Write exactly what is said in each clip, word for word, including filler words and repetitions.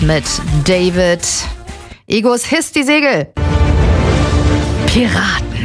mit David. Egos hisst die Segel. Piraten.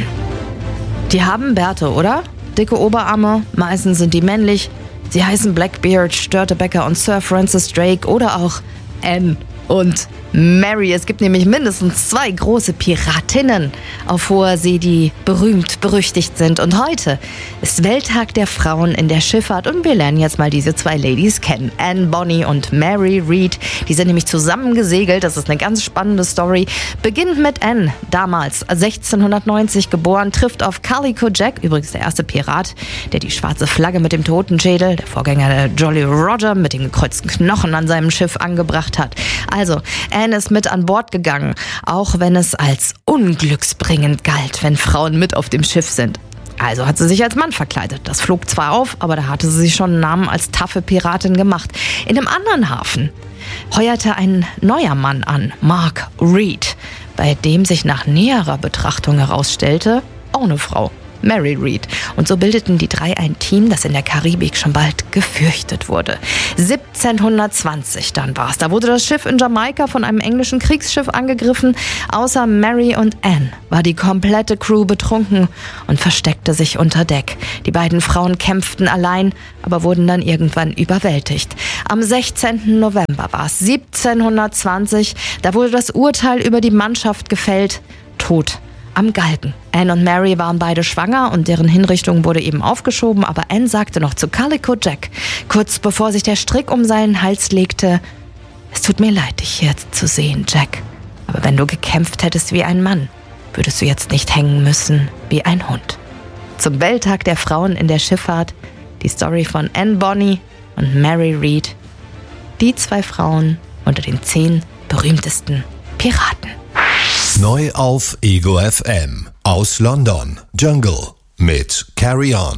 Die haben Bärte, oder? Dicke Oberarme, meistens sind die männlich. Sie heißen Blackbeard, Störtebeker und Sir Francis Drake oder auch Anne und Mary. Es gibt nämlich mindestens zwei große Piratinnen auf hoher See, die berühmt, berüchtigt sind. Und heute ist Welttag der Frauen in der Schifffahrt und wir lernen jetzt mal diese zwei Ladies kennen. Anne Bonny und Mary Read. Die sind nämlich zusammen gesegelt. Das ist eine ganz spannende Story. Beginnt mit Anne, damals sechzehnhundertneunzig geboren, trifft auf Calico Jack, übrigens der erste Pirat, der die schwarze Flagge mit dem Totenschädel, der Vorgänger der Jolly Roger, mit den gekreuzten Knochen an seinem Schiff angebracht hat. Also, Anne ist mit an Bord gegangen, auch wenn es als unglücksbringend galt, wenn Frauen mit auf dem Schiff sind. Also hat sie sich als Mann verkleidet. Das flog zwar auf, aber da hatte sie sich schon einen Namen als taffe Piratin gemacht. In einem anderen Hafen heuerte ein neuer Mann an, Mark Read, bei dem sich nach näherer Betrachtung herausstellte, auch eine Frau. Mary Read. Und so bildeten die drei ein Team, das in der Karibik schon bald gefürchtet wurde. siebzehnhundertzwanzig dann war es. Da wurde das Schiff in Jamaika von einem englischen Kriegsschiff angegriffen. Außer Mary und Anne war die komplette Crew betrunken und versteckte sich unter Deck. Die beiden Frauen kämpften allein, aber wurden dann irgendwann überwältigt. Am sechzehnten November war es siebzehnhundertzwanzig. Da wurde das Urteil über die Mannschaft gefällt. Tod am Galgen. Anne und Mary waren beide schwanger und deren Hinrichtung wurde eben aufgeschoben, aber Anne sagte noch zu Calico Jack, kurz bevor sich der Strick um seinen Hals legte: Es tut mir leid, dich hier zu sehen, Jack. Aber wenn du gekämpft hättest wie ein Mann, würdest du jetzt nicht hängen müssen wie ein Hund. Zum Welttag der Frauen in der Schifffahrt die Story von Anne Bonny und Mary Read. Die zwei Frauen unter den zehn berühmtesten Piraten. Neu auf Ego F M. Aus London. Jungle mit Carry On.